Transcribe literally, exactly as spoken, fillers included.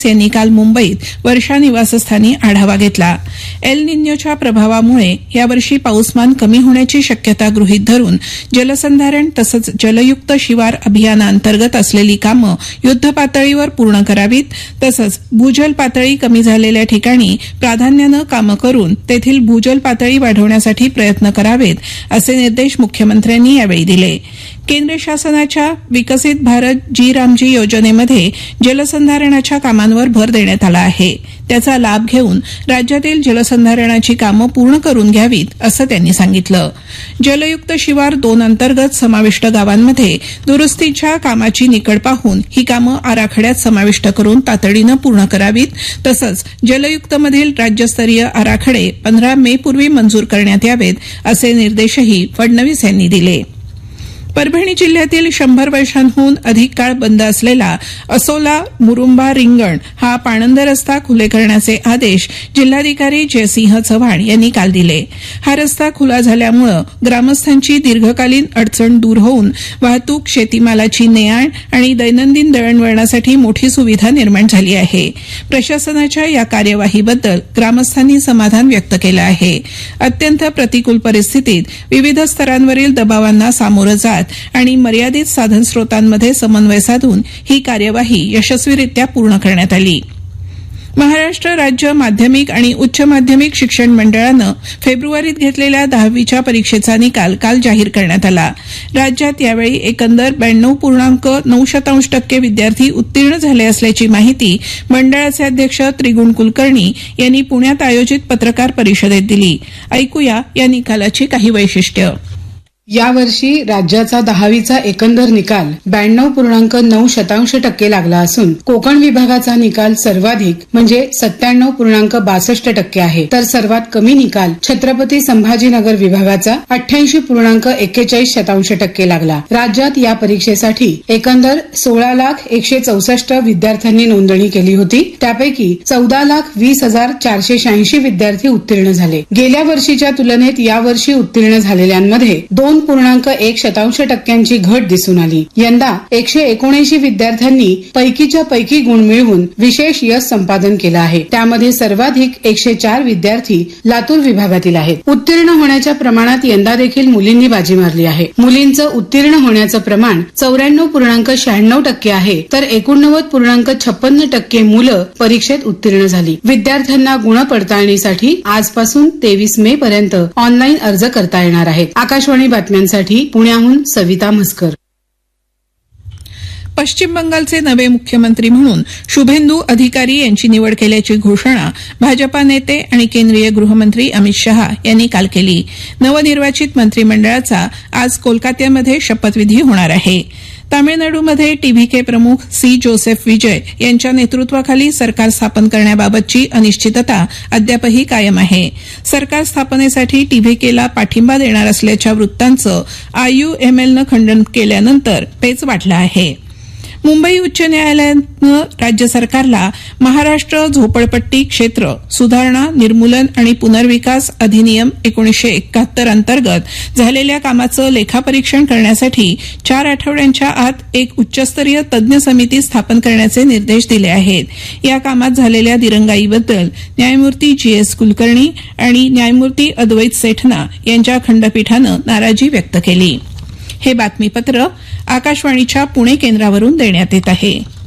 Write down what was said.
यांनी काल मुंबईत वर्षा निवासस्थानी आढावा घेतला. एल निन्योच्या प्रभावामुळे यावर्षी पाऊसमान कमी होण्याची शक्यता गृहीत धरून जलसंधारण तसंच जलयुक्त शिवार अभियानाअंतर्गत असलेली कामं युद्धपातळीवर पूर्ण करावीत, तसंच भूजल पातळी कमी झालेल्या ठिकाणी प्राधान्यानं कामं करून तेथील भूजल पातळी वाढवण्यासाठी प्रयत्न करावेत, असे निर्देश मुख्यमंत्र्यांनी यावेळी दिले. केंद्र शासनाच्या विकसित भारत जी रामजी योजनेमध्ये जलसंधारणाच्या कामांवर भर देण्यात आला आहे. त्याचा लाभ घेऊन राज्यातील जलसंधारणाची कामं पूर्ण करून घ्यावीत, असं त्यांनी सांगितलं. जलयुक्त शिवार दोन अंतर्गत समाविष्ट गावांमध्ये दुरुस्तीच्या कामाची निकड पाहून ही कामं आराखड्यात समाविष्ट करून तातडीनं पूर्ण करावीत, तसंच जलयुक्तमधील राज्यस्तरीय आराखडे पंधरा मे पूर्वी मंजूर करण्यात यावेत, असे निर्देशही फडणवीस यांनी दिले. परभणी जिल्ह्यातील शंभर वर्षांहून अधिक काळ बंद असलेला असोला मुरुंबा रिंगण हा पाणंद रस्ता खुले करण्याचे आदेश जिल्हाधिकारी जयसिंह चव्हाण यांनी काल दिले. हा रस्ता खुला झाल्यामुळे ग्रामस्थांची दीर्घकालीन अडचण दूर होऊन वाहतूक, शेतीमालाची ने-आण आणि दैनंदिन दळणवळणासाठी मोठी सुविधा निर्माण झाली आहे. प्रशासनाच्या या कार्यवाहीबद्दल ग्रामस्थांनी समाधान व्यक्त केलं आहे. अत्यंत प्रतिकूल परिस्थितीत विविध स्तरांवरील दबावांना सामोरं जात आणि मर्यादित साधनस्रोतांमध्ये समन्वय साधून ही कार्यवाही यशस्वीरित्या पूर्ण करण्यात आली. महाराष्ट्र राज्य माध्यमिक आणि उच्च माध्यमिक शिक्षण मंडळानं फेब्रुवारीत घेतलेल्या दहावीच्या परीक्षेचा निकाल काल जाहीर करण्यात आला. राज्यात यावेळी एकंदर ब्याण्णव पूर्णांक नऊ शतांश टक्के विद्यार्थी उत्तीर्ण झाले असल्याची माहिती मंडळाचे अध्यक्ष त्रिगुण कुलकर्णी यांनी पुण्यात आयोजित पत्रकार परिषदेत दिली. ऐकूया या निकालाची काही वैशिष्ट्य. यावर्षी राज्याचा दहावीचा एकंदर निकाल ब्याण्णव पूर्णांक नऊ शतांश टक्के लागला असून कोकण विभागाचा निकाल सर्वाधिक म्हणजे सत्त्याण्णव पूर्णांक बासष्ट टक्के आहे, तर सर्वात कमी निकाल छत्रपती संभाजीनगर विभागाचा अठ्ठ्याऐंशी पूर्णांक एक्केचाळीस शतांश टक्के लागला. राज्यात या परीक्षेसाठी एकंदर सोळा लाख एकशे चौसष्ट विद्यार्थ्यांनी नोंदणी केली होती. त्यापैकी चौदा लाख वीस हजार चारशे शहाऐंशी विद्यार्थी उत्तीर्ण झाले. गेल्या वर्षीच्या तुलनेत यावर्षी उत्तीर्ण झालेल्यांमध्ये दोन पूर्णांक एक शतांश टक्क्यांची घट दिसून आली. यंदा एकशे एकोणऐंशी विद्यार्थ्यांनी पैकीच्या पैकी गुण मिळवून विशेष यश संपादन केलं आहे. त्यामध्ये सर्वाधिक एकशे चार विद्यार्थी लातूर विभागातील आहेत. उत्तीर्ण होण्याच्या प्रमाणात यंदा देखील मुलींनी बाजी मारली आहे. मुलींचं उत्तीर्ण होण्याचं प्रमाण चौऱ्याण्णव पूर्णांक शहाण्णव टक्के आहे, तर एकोणनव्वद पूर्णांक छप्पन्न टक्के मुलं परीक्षेत उत्तीर्ण झाली. विद्यार्थ्यांना गुण पडताळणीसाठी आजपासून तेवीस मे पर्यंत ऑनलाईन अर्ज करता येणार आहेत. आकाशवाणी बातम्यांसाठी पुण्याहून सविता म्हसकर. पश्चिम बंगालचे नवे मुख्यमंत्री म्हणून शुभेंदू अधिकारी यांची निवड केल्याची घोषणा भाजपा नेते आणि केंद्रीय गृहमंत्री अमित शहा यांनी काल केली. नवनिर्वाचित मंत्रिमंडळाचा आज कोलकात्यामध्ये शपथविधी होणार आहे. तामिळनाडूमध्ये टीव्हीके प्रमुख सी जोसेफ विजय यांच्या नेतृत्वाखाली सरकार स्थापन करण्याबाबतची अनिश्चितता अद्यापही कायम आहे. सरकार स्थापनेसाठी टीव्हीकेला पाठिंबा देणार असल्याच्या वृत्तांचं आययूएमएलनं खंडन केल्यानंतर पेच वाढला आहे. मुंबई उच्च न्यायालयानं राज्य सरकारला महाराष्ट्र झोपडपट्टी क्षेत्र सुधारणा, निर्मूलन आणि पुनर्विकास अधिनियम एकोणीसशे एकाहत्तर अंतर्गत झालेल्या कामाचं लेखापरीक्षण करण्यासाठी चार आठवड्यांच्या आत एक उच्चस्तरीय तज्ज्ञ समिती स्थापन करण्याचे निर्देश दिले आहेत. या कामात झालेल्या दिरंगाईबद्दल न्यायमूर्ती जी एस कुलकर्णी आणि न्यायमूर्ती अद्वैत सेठना यांच्या खंडपीठानं नाराजी व्यक्त केली. हे बातमीपत्र आकाशवाणीच्या पुणे केंद्रावरून देण्यात येत आहे.